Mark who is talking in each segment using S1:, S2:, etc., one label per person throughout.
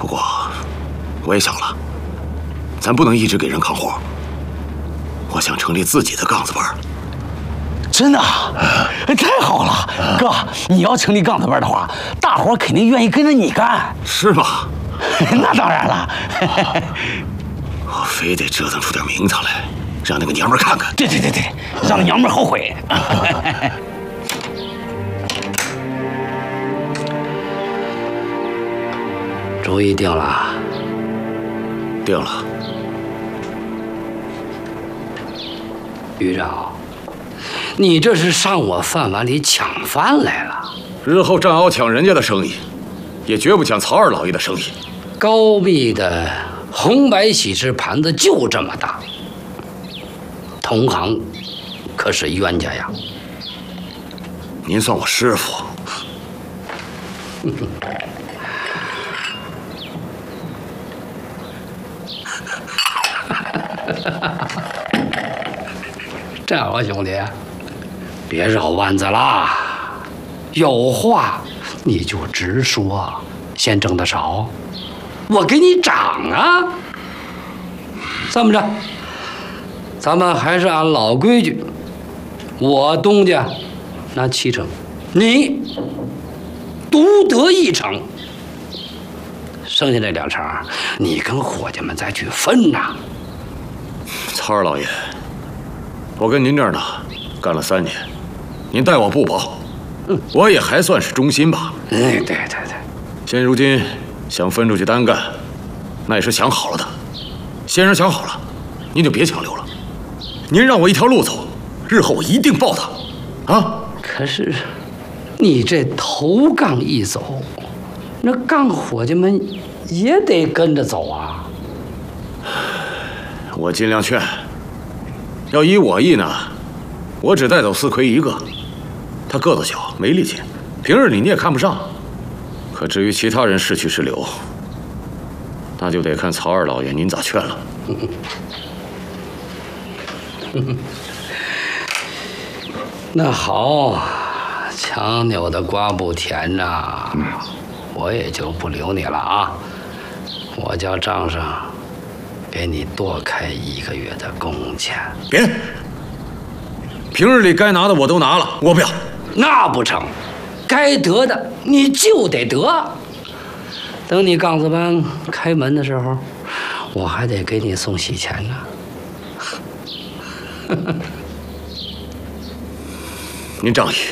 S1: 不过，我也想了，咱不能一直给人扛活。我想成立自己的杠子班。
S2: 真的？太好了，哥！你要成立杠子班的话，大伙肯定愿意跟着你干。
S1: 是吗？
S2: 那当然了。
S1: 我非得折腾出点名堂来，让那个娘们看看。
S2: 对，让那娘们后悔。
S3: 主意定了。
S1: 定了。
S3: 于长，你这是上我饭碗里抢饭来了。
S1: 日后正好抢人家的生意，也绝不抢曹二老爷的生意。
S3: 高密的红白喜事盘子就这么大，同行可是冤家呀。
S1: 您算我师傅。
S3: 这样吧，兄弟，别绕弯子啦，有话你就直说。先挣的少，我给你涨啊。这么着，咱们还是按老规矩，我东家拿7成，你独得1成，剩下这2成，你跟伙计们再去分呐。
S1: 曹二老爷，我跟您这儿呢，干了3年，您待我不薄，我也还算是忠心吧。
S3: 对。
S1: 现如今想分出去单干，那也是想好了的。先生想好了，您就别强留了。您让我一条路走，日后我一定报答。啊！
S3: 可是，你这头杠一走，那杠伙计们也得跟着走啊。
S1: 我尽量劝。要依我意呢，我只带走4魁1个，他个子小，没力气，平日里你也看不上。可至于其他人是去是留，那就得看曹二老爷您咋劝了。
S3: 那好，强扭的瓜不甜呐，我也就不留你了啊。我叫账上给你多开1个月的工钱。
S1: 别，平日里该拿的我都拿了，我不要。
S3: 那不成，该得的你就得得。等你杠子班开门的时候，我还得给你送喜钱呢。
S1: 您仗义。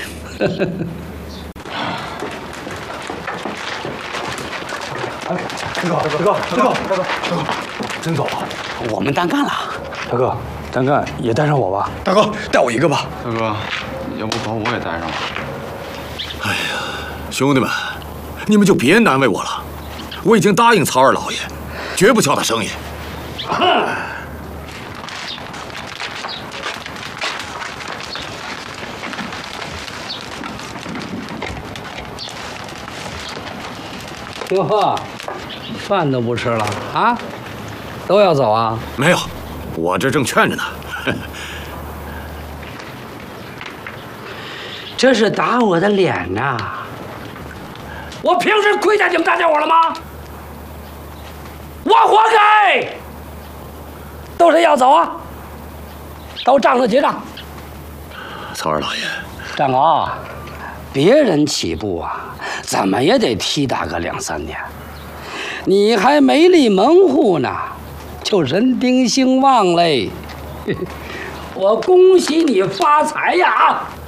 S4: 大哥，真走啊？
S2: 我们单干了。
S4: 大哥，单干也带上我吧。
S5: 大哥，带我一个吧。
S6: 大哥，要不把我也带上吧？
S1: 哎呀，兄弟们，你们就别难为我了。我已经答应曹二老爷，绝不叫他生意。
S3: 哟呵，饭都不吃了啊？都要走啊？
S1: 没有，我这正劝着呢。
S3: 这是打我的脸呐！我平时亏待你们大家伙了吗？我活该！都谁要走啊？到账上结账。
S1: 曹二老爷，
S3: 张高，别人起步啊，怎么也得踢打个2、3年。你还没立门户呢，就人丁兴旺嘞！我恭喜你发财呀！